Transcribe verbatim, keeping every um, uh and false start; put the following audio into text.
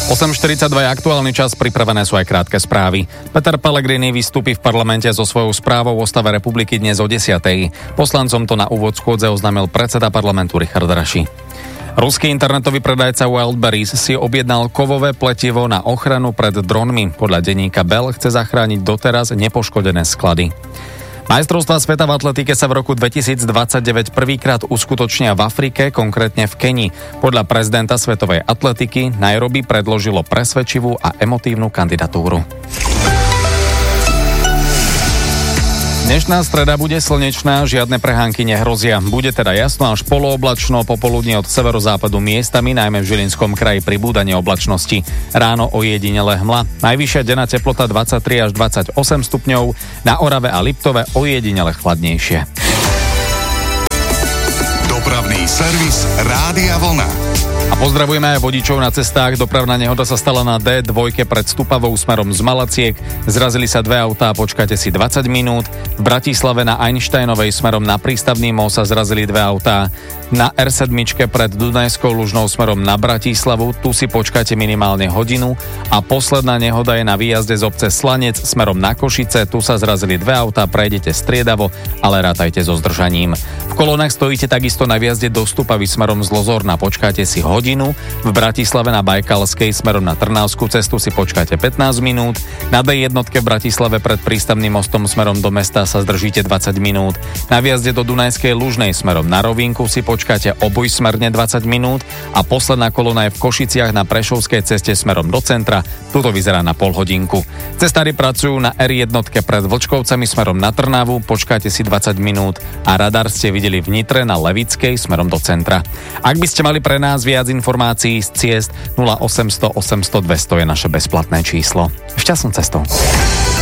osem štyridsaťdva je aktuálny čas, pripravené sú aj krátke správy. Peter Pellegrini vystúpi v parlamente so svojou správou o stave republiky dnes o desiatej. Poslancom to na úvod schôdze oznámil predseda parlamentu Richard Raši. Ruský internetový predajca Wildberries si objednal kovové pletivo na ochranu pred dronmi. Podľa denníka Bell chce zachrániť doteraz nepoškodené sklady. Majstrovstvá sveta v atletike sa v roku dvetisícdvadsaťdeväť prvýkrát uskutočnia v Afrike, konkrétne v Keni. Podľa prezidenta svetovej atletiky Nairobi predložilo presvedčivú a emotívnu kandidatúru. Dnešná streda bude slnečná, žiadne prehánky nehrozia. Bude teda jasno až polooblačno, popoludne od severozápadu miestami, najmä v Žilinskom kraji pribúdanie oblačnosti. Ráno ojedinele hmla. Najvyššia denná teplota dvadsaťtri až dvadsaťosem stupňov, na Orave a Liptove ojedinele chladnejšie. Dopravný servis Rádia Vlna. A pozdravujeme aj vodičov na cestách. Dopravná nehoda sa stala na dé dva pred Stupavou smerom z Malaciek. Zrazili sa dve autá, počkajte si dvadsať minút. V Bratislave na Einsteinovej smerom na Prístavný most sa zrazili dve autá. Na er sedem pred Dunajskou Lužnou smerom na Bratislavu, tu si počkajte minimálne hodinu. A posledná nehoda je na výjazde z obce Slanec smerom na Košice. Tu sa zrazili dve autá, prejdete striedavo, ale rátajte so zdržaním. V kolónach stojíte takisto na výjazde do Stupavy smerom z Lozorna, počkajte si hodinu. V Bratislave na Bajkalskej smerom na Trnavskú cestu si počkajte pätnásť minút. Na dé jedna v Bratislave pred Prístavným mostom smerom do mesta sa zdržíte dvadsať minút. Na výjazde do Dunajskej Lužnej smerom na Rovinku si počkajte obojsmerne dvadsať minút a posledná kolóna je v Košiciach na Prešovskej ceste smerom do centra. Tuto vyzerá na pol hodinku. Cestári pracujú na er jedna pred Vlčkovcami smerom na Trnavu, počkajte si dvadsať minút a radar ste videli v Nitre na Levickej smerom do centra. Ak by ste mali pre nás viac informácií z ciest, nula osemsto osemsto dvesto je naše bezplatné číslo. Šťastnú cestou.